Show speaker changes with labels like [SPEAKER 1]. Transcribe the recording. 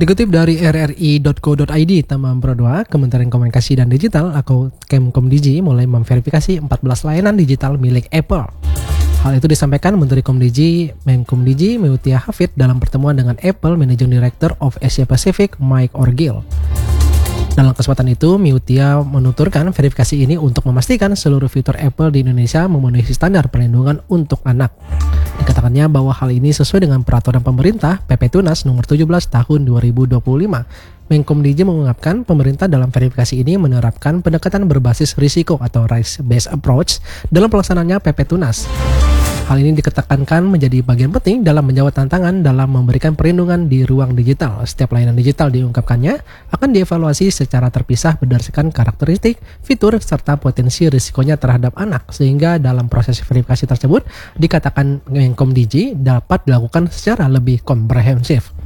[SPEAKER 1] Dikutip dari rri.co.id, Tamam Pro 2, Kementerian Komunikasi dan Digital atau Kemkomdigi mulai memverifikasi 14 layanan digital milik Apple. Hal itu disampaikan Menteri Menkumdigi Meutia Hafid dalam pertemuan dengan Apple Managing Director of Asia Pacific Mike Orgil. Dalam kesempatan itu, Meutia menuturkan verifikasi ini untuk memastikan seluruh fitur Apple di Indonesia memenuhi standar perlindungan untuk anak. Dikatakannya bahwa hal ini sesuai dengan peraturan pemerintah PP Tunas nomor 17 tahun 2025. Menkumdigi mengungkapkan pemerintah dalam verifikasi ini menerapkan pendekatan berbasis risiko atau risk-based approach dalam pelaksanaannya PP Tunas. Hal ini ditekankan menjadi bagian penting dalam menjawab tantangan dalam memberikan perlindungan di ruang digital. Setiap layanan digital diungkapkannya akan dievaluasi secara terpisah berdasarkan karakteristik, fitur, serta potensi risikonya terhadap anak. Sehingga dalam proses verifikasi tersebut dikatakan Menkumdigi dapat dilakukan secara lebih komprehensif.